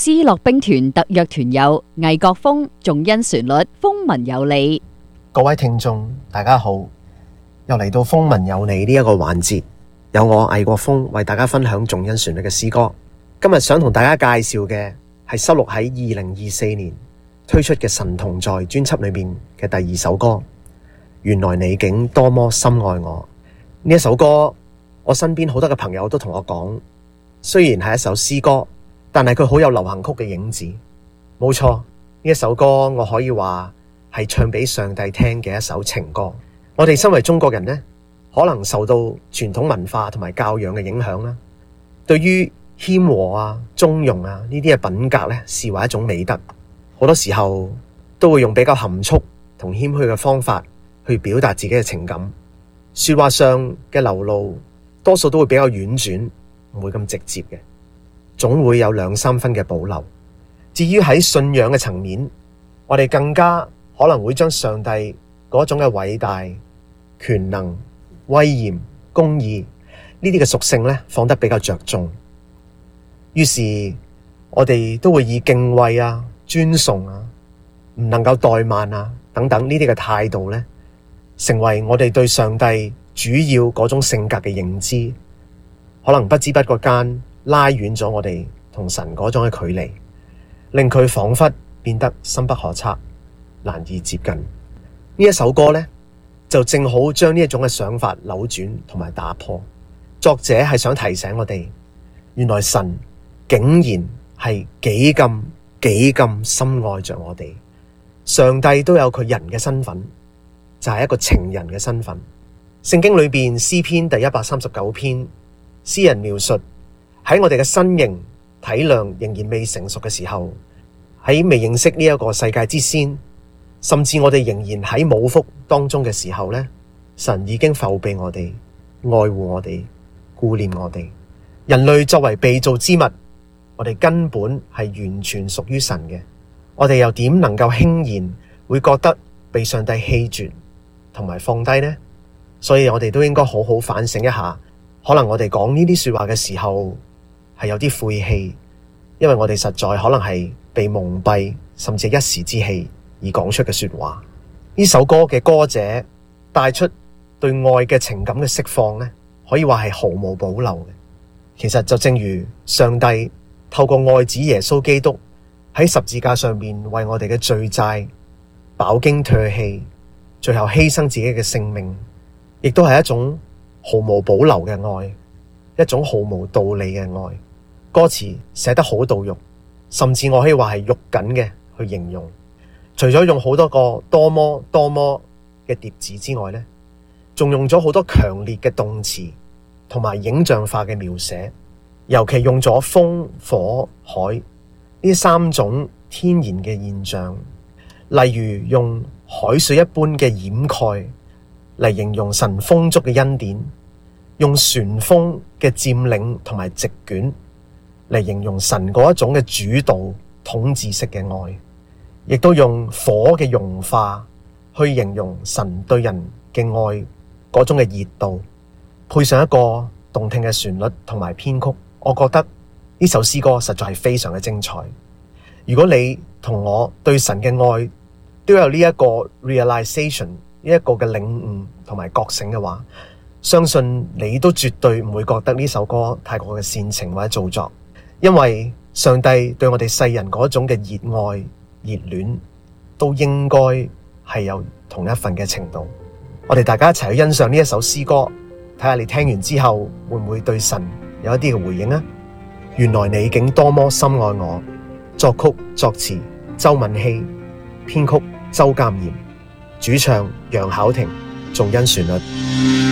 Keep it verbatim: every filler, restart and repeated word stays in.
思樂兵團特約團友魏國峰，重恩旋律，風聞有你。 各位聽眾大家好，又嚟到風聞有你呢一個環節，有我魏國峰為大家分享重恩旋律嘅詩歌。今日想同大家介紹嘅係收錄喺二零二四年推出嘅神同在專輯裏面嘅第二首歌，原來你竟多麼深愛我。呢一首歌我身邊好多嘅朋友都同我講，雖然係一首詩歌，但係佢好有流行曲嘅影子。冇錯，呢一首歌我可以話係唱俾上帝聽嘅一首情歌。我哋身為中國人呢，可能受到傳統文化同埋教養嘅影響啦，對於謙和啊、中庸啊呢啲嘅品格呢，視為一種美德。好多時候都會用比較含蓄同謙虛嘅方法去表達自己嘅情感，說話上嘅流露多數都會比較婉轉，唔會咁直接嘅，總會有兩三分嘅保留。至於喺信仰嘅層面，我哋更加可能會將上帝嗰種嘅偉大、權能、威嚴、公義呢啲嘅屬性呢，放得比較着重。於是我哋都會以敬畏啊、尊崇啊、唔能夠怠慢啊等等呢啲嘅態度呢，成為我哋對上帝主要嗰種性格嘅認知，可能不知不覺間拉遠咗我哋同神嗰種嘅距離，令佢仿佛變得深不可測，難以接近。呢一首歌呢，就正好將呢一種嘅想法扭轉同埋打破。作者係想提醒我哋，原來神竟然係幾咁幾咁深愛着我哋。上帝都有佢人嘅身份，就係一個情人嘅身份。聖經裏邊詩篇第一百三十九篇，詩人描述喺我哋嘅身形體量仍然未成熟嘅時候，喺未認識呢一個世界之先，甚至我哋仍然喺母腹當中嘅時候呢，神已經覆庇我哋，愛護我哋，顧念我哋。人類作為被造之物，我哋根本係完全屬於神嘅，我哋又點能夠輕言會覺得被上帝棄絕同埋放低呢？所以我哋都應該好好反省一下，可能我哋講呢啲說話嘅時候係有啲晦氣，因為我哋實在可能係被蒙蔽，甚至一時之氣而講出嘅說話。呢首歌嘅歌者帶出對愛嘅情感嘅釋放呢，可以話係毫無保留嘅。其實就正如上帝透過愛子耶穌基督喺十字架上面為我哋嘅罪債飽經唾棄，最後犧牲自己嘅性命，亦都係一種毫無保留嘅愛，一種毫無道理嘅愛。歌詞寫得好到肉，甚至我可以話係肉緊嘅去形容。除咗用好多個多麼多麼嘅疊字之外呢，仲用咗好多強烈嘅動詞同埋影像化嘅描寫，尤其用咗風、火、海呢三種天然嘅現象，例如用海水一般嘅掩蓋嚟形容神豐足嘅恩典，用旋風嘅佔領同埋席捲嚟形容神嗰一種嘅主導統治式嘅愛，亦都用火嘅融化去形容神對人嘅愛嗰種嘅熱度，配上一個動聽嘅旋律同埋編曲，我覺得呢首詩歌實在係非常嘅精彩。如果你同我對神嘅愛都有呢一個 realization， 呢一個嘅領悟同埋覺醒嘅話，相信你都絕對唔會覺得呢首歌太過嘅煽情或者做作，因為上帝對我哋世人嗰種嘅熱愛熱戀都應該係有同一份嘅程度。我哋大家一齊去欣賞呢一首詩歌，睇下你聽完之後會唔會對神有一啲嘅回應啊？原來你竟多麼深愛我。作曲作詞周敏希，編曲周鑑賢，主唱楊巧婷，重恩旋律。